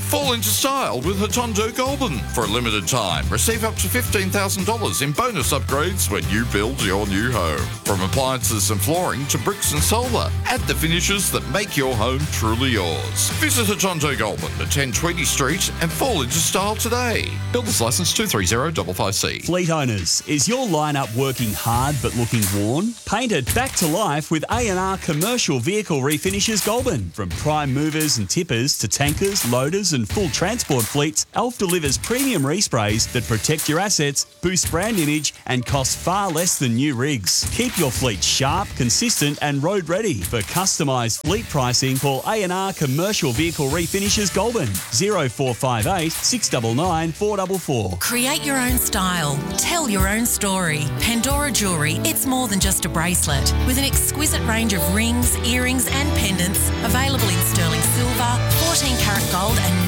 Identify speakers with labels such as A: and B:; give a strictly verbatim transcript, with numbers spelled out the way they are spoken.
A: Fall into style with Hotondo Goulburn. For a limited time, receive up to fifteen thousand dollars in bonus upgrades when you build your new home. From appliances and flooring to bricks and solar, add the finishes that make your home truly yours. Visit Hotondo Goulburn at ten twenty Street and fall into style today. Builder's Licence two three zero five five C.
B: Fleet owners, is your lineup working hard but looking worn? Paint it back to life with A and R Commercial Vehicle Refinishes Goulburn. From prime movers and tippers to tankers, loaders and full transport fleets, Alf delivers premium resprays that protect your assets, boost brand image and cost far less than new rigs. Keep your fleet sharp, consistent and road ready. For customised fleet pricing, call A and R Commercial Vehicle Refinishes Goulburn zero four five eight, six nine nine, four four four.
C: Create your own style. Tell your own story. Pandora Jewellery, it's more than just a bracelet. With an exquisite range of rings, earrings and pendants available in sterling silver, fourteen karat gold and